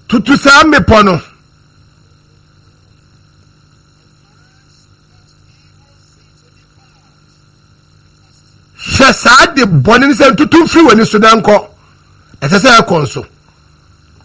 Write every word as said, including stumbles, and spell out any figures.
tutu saa mepo no hwɛ saa de bɔne ne sɛ tutu mfiri w'ani so danko ɛsɛ sɛ ɛkɔ nso